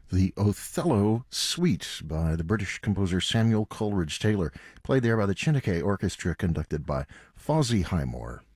The Othello Suite by the British composer Samuel Coleridge Taylor, played there by the Chineke Orchestra, conducted by Fawzi Highmore.